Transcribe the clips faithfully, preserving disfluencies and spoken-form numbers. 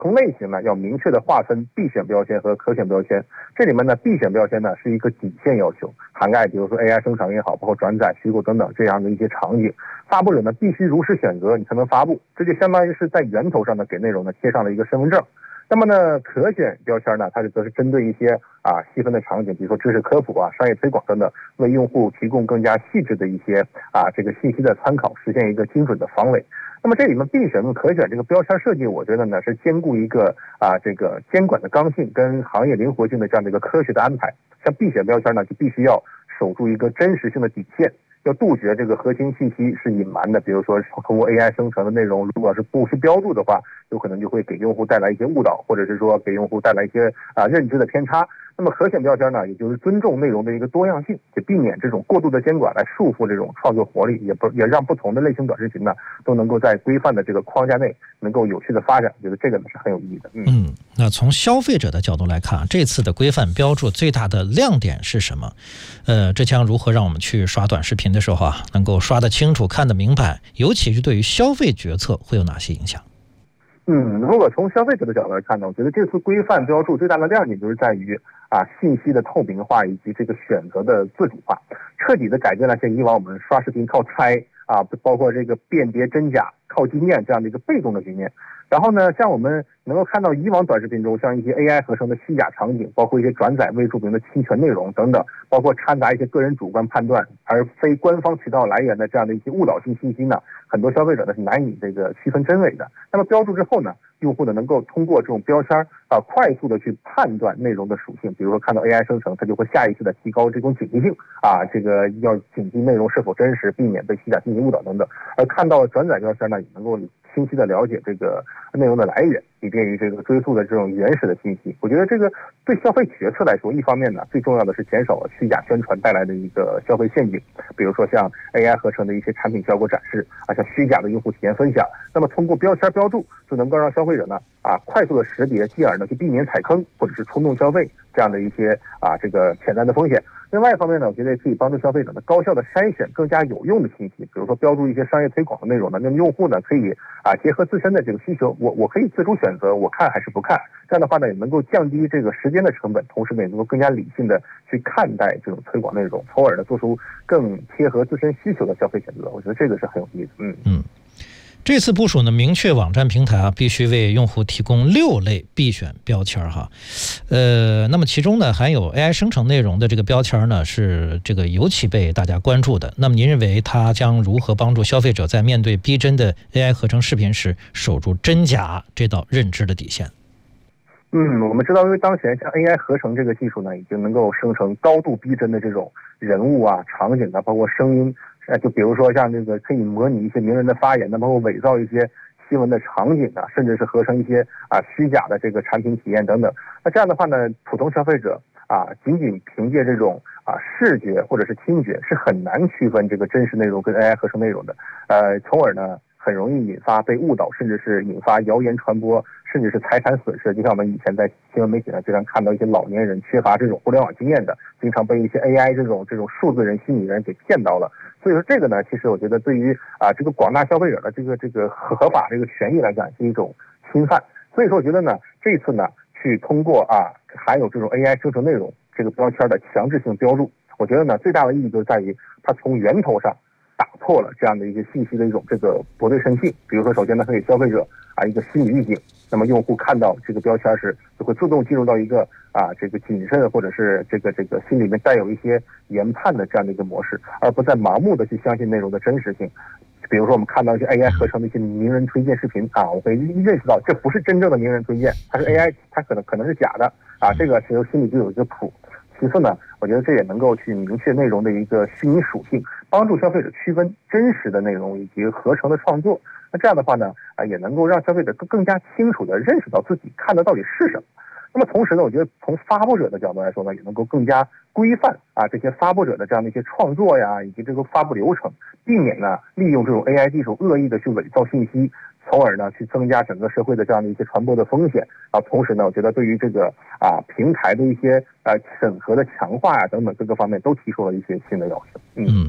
同类型呢要明确的划分必选标签和可选标签。这里面呢必选标签呢是一个底线要求，涵盖比如说 A I 生成也好，包括转载、虚构等等这样的一些场景。发布者呢必须如实选择，你才能发布，这就相当于是在源头上呢给内容呢贴上了一个身份证。那么呢，可选标签呢，它则是针对一些啊细分的场景，比如说知识科普啊、商业推广等等，为用户提供更加细致的一些啊这个信息的参考，实现一个精准的防伪。那么这里面必选跟可选这个标签设计，我觉得呢是兼顾一个啊这个监管的刚性跟行业灵活性的这样的一个科学的安排。像必选标签呢，就必须要守住一个真实性的底线。要杜绝这个核心信息是隐瞒的，比如说通过 A I 生成的内容，如果是不是标注的话，有可能就会给用户带来一些误导，或者是说给用户带来一些啊认知的偏差。那么可选标签呢，也就是尊重内容的一个多样性，也避免这种过度的监管来束缚这种创作活力，也不也让不同的类型短视频呢都能够在规范的这个框架内能够有序的发展。我觉得这个呢是很有意义的。 嗯, 嗯那从消费者的角度来看，这次的规范标注最大的亮点是什么？呃，这将如何让我们去刷短视频的时候啊，能够刷得清楚、看得明白？尤其是对于消费决策会有哪些影响？ 嗯，如果从消费者的角度来看呢，我觉得这次规范标注最大的亮点就是在于啊信息的透明化以及这个选择的自主化，彻底的改变了像以往我们刷视频靠猜啊，包括这个辨别真假靠经验这样的一个被动的局面。然后呢，像我们能够看到以往短视频中像一些 A I 合成的虚假场景，包括一些转载未注明的侵权内容等等，包括掺杂一些个人主观判断而非官方渠道来源的这样的一些误导性信息呢，很多消费者呢是难以这个区分真伪的。那么标注之后呢，用户呢能够通过这种标签啊，快速的去判断内容的属性，比如说看到 A I 生成，它就会下意识的提高这种警惕性啊，这个要警惕内容是否真实，避免被虚假信息误导等等。而看到转载标签呢，也能够清晰的了解这个内容的来源，以便于这个追溯的这种原始的信息。我觉得这个对消费决策来说，一方面呢，最重要的是减少了虚假宣传带来的一个消费陷阱，比如说像 A I 合成的一些产品效果展示啊，像虚假的用户体验分享。那么通过标签标注，就能够让消费者呢啊快速的识别，进而呢去避免踩坑或者是冲动消费这样的一些啊这个潜在的风险。另外一方面呢，我觉得可以帮助消费者呢高效的筛选更加有用的信息，比如说标注一些商业推广的内容呢，那么用户呢可以啊结合自身的这个需求，我我可以自主选择我看还是不看。这样的话呢，也能够降低这个时间的成本，同时呢也能够更加理性的去看待这种推广内容，从而呢做出更贴合自身需求的消费选择。我觉得这个是很有意思。嗯嗯。这次部署呢，明确网站平台啊必须为用户提供六类必选标签哈，呃，那么其中呢含有 A I 生成内容的这个标签呢是这个尤其被大家关注的。那么您认为它将如何帮助消费者在面对逼真的 A I 合成视频时守住真假这道认知的底线？ 嗯，我们知道，因为当前像 A I 合成这个技术呢，已经能够生成高度逼真的这种人物啊、场景啊，包括声音。呃，就比如说像这个可以模拟一些名人的发言呢，包括伪造一些新闻的场景啊，甚至是合成一些啊虚假的这个产品体验等等。那这样的话呢，普通消费者啊，仅仅凭借这种啊视觉或者是听觉是很难区分这个真实内容跟 A I 合成内容的。呃，从而呢很容易引发被误导，甚至是引发谣言传播，甚至是财产损失。就像我们以前在新闻媒体上经常看到一些老年人缺乏这种互联网经验的，经常被一些 A I 这种这种数字人、虚拟人给骗到了。所以说这个呢，其实我觉得对于啊这个广大消费者的这个这个合法这个权益来讲是一种侵犯。所以说我觉得呢，这次呢去通过啊含有这种 A I 生成内容这个标签的强制性标注，我觉得呢最大的意义就在于它从源头上打破了这样的一些信息的一种这个不对称性。比如说，首先呢，它给消费者啊一个心理预警，那么用户看到这个标签时，就会自动进入到一个啊这个谨慎或者是这个这个心里面带有一些研判的这样的一个模式，而不再盲目的去相信内容的真实性。比如说，我们看到一些 A I 合成的一些名人推荐视频啊，我会认识到这不是真正的名人推荐，它是 A I， 它可能可能是假的啊，这个其实心里就有一个谱。其次呢，我觉得这也能够去明确内容的一个虚拟属性，帮助消费者区分真实的内容以及合成的创作。那这样的话呢，啊，也能够让消费者更更加清楚地认识到自己看的到底是什么。那么同时呢，我觉得从发布者的角度来说呢，也能够更加规范啊这些发布者的这样的一些创作呀，以及这个发布流程，避免呢利用这种 A I 技术恶意的去伪造信息，从而呢去增加整个社会的这样的一些传播的风险啊。同时呢，我觉得对于这个啊平台的一些呃审核的强化呀等等各个方面都提出了一些新的要求。 嗯。嗯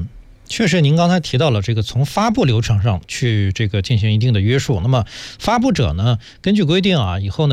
确实，您刚才提到了这个从发布流程上去这个进行一定的约束。那么发布者呢，根据规定啊，以后呢。